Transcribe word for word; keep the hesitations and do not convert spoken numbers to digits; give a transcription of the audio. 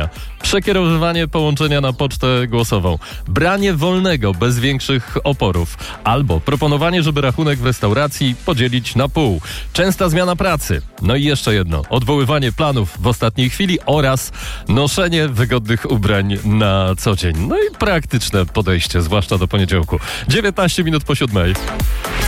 głosowania, przekierowywanie połączenia na pocztę głosową, branie wolnego bez większych oporów, albo proponowanie, żeby rachunek w restauracji podzielić na pół, częsta zmiana pracy, no i jeszcze jedno, odwoływanie planów w ostatniej chwili oraz noszenie wygodnych ubrań na co dzień. No i praktyczne podejście, zwłaszcza do poniedziałku. dziewiętnaście minut po siódmej.